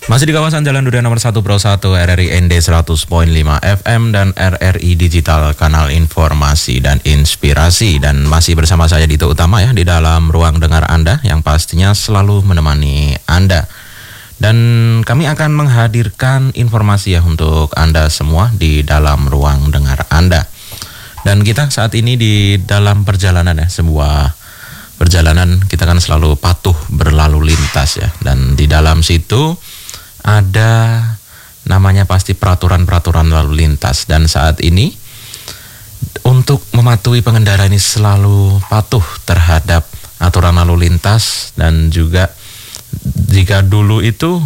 Masih di kawasan Jalan Durian nomor 1 Pro 1 RRI ND 100.5 FM dan RRI Digital Kanal Informasi dan Inspirasi. Dan masih bersama saya Dito Utama ya di dalam ruang dengar Anda yang pastinya selalu menemani Anda. Dan kami akan menghadirkan informasi ya untuk Anda semua di dalam ruang dengar Anda. Dan kita saat ini di dalam perjalanan ya, sebuah perjalanan kita kan selalu patuh berlalu lintas ya. Dan di dalam situ ada namanya pasti peraturan-peraturan lalu lintas, dan saat ini untuk mematuhi pengendara ini selalu patuh terhadap aturan lalu lintas, dan juga jika dulu itu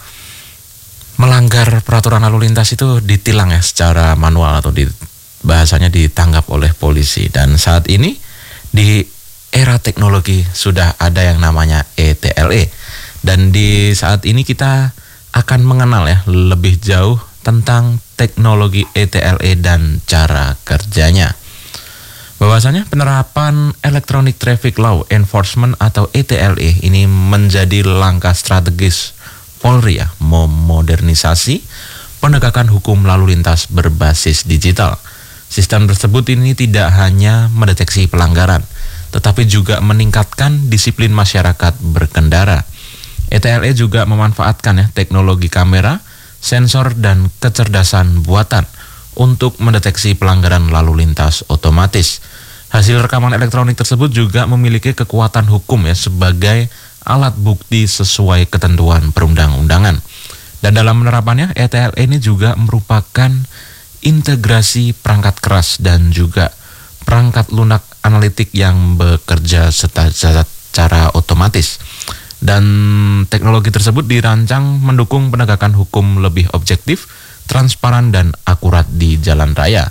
melanggar peraturan lalu lintas itu ditilang ya secara manual atau bahasanya ditanggap oleh polisi. Dan saat ini di era teknologi sudah ada yang namanya ETLE, dan di saat ini kita akan mengenal ya lebih jauh tentang teknologi ETLE dan cara kerjanya. Bahwasanya penerapan Electronic Traffic Law Enforcement atau ETLE ini menjadi langkah strategis Polri ya, memodernisasi penegakan hukum lalu lintas berbasis digital. Sistem tersebut ini tidak hanya mendeteksi pelanggaran, tetapi juga meningkatkan disiplin masyarakat berkendara. ETLE juga memanfaatkan ya teknologi kamera, sensor, dan kecerdasan buatan untuk mendeteksi pelanggaran lalu lintas otomatis. Hasil rekaman elektronik tersebut juga memiliki kekuatan hukum ya sebagai alat bukti sesuai ketentuan perundang-undangan. Dan dalam penerapannya, ETLE ini juga merupakan integrasi perangkat keras dan juga perangkat lunak analitik yang bekerja secara otomatis. Dan teknologi tersebut dirancang mendukung penegakan hukum lebih objektif, transparan, dan akurat di jalan raya.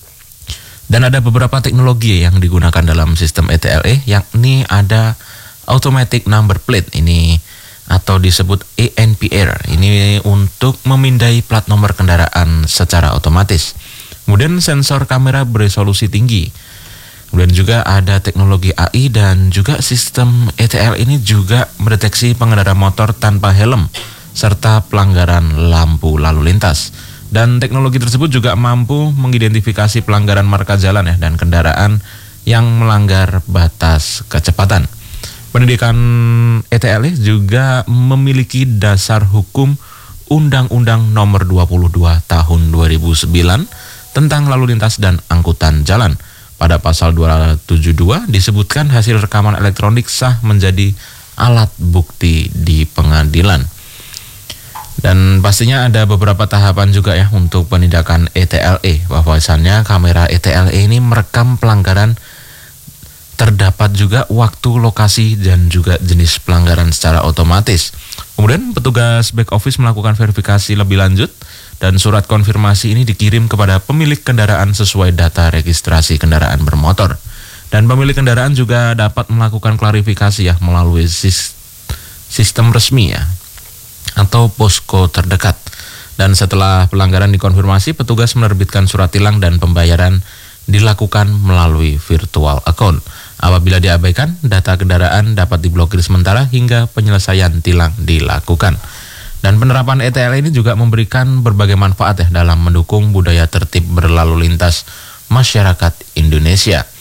Dan ada beberapa teknologi yang digunakan dalam sistem ETLE, yakni ada Automatic Number Plate ini atau disebut ANPR. Ini untuk memindai plat nomor kendaraan secara otomatis. Kemudian sensor kamera beresolusi tinggi. Kemudian juga ada teknologi AI, dan juga sistem ETLE ini juga mendeteksi pengendara motor tanpa helm serta pelanggaran lampu lalu lintas. Dan teknologi tersebut juga mampu mengidentifikasi pelanggaran marka jalan ya dan kendaraan yang melanggar batas kecepatan. Pendidikan ETLE juga memiliki dasar hukum Undang-Undang Nomor 22 Tahun 2009 tentang lalu lintas dan angkutan jalan. Pada pasal 272 disebutkan hasil rekaman elektronik sah menjadi alat bukti di pengadilan. Dan pastinya ada beberapa tahapan juga ya untuk penindakan ETLE. Bahwasannya kamera ETLE ini merekam pelanggaran, terdapat juga waktu, lokasi, dan juga jenis pelanggaran secara otomatis. Kemudian petugas back office melakukan verifikasi lebih lanjut, dan surat konfirmasi ini dikirim kepada pemilik kendaraan sesuai data registrasi kendaraan bermotor. Dan pemilik kendaraan juga dapat melakukan klarifikasi ya melalui sistem resmi ya atau posko terdekat. Dan setelah pelanggaran dikonfirmasi, petugas menerbitkan surat tilang dan pembayaran dilakukan melalui virtual account. Apabila diabaikan, data kendaraan dapat diblokir sementara hingga penyelesaian tilang dilakukan. Dan penerapan ETLE ini juga memberikan berbagai manfaat ya dalam mendukung budaya tertib berlalu lintas masyarakat Indonesia.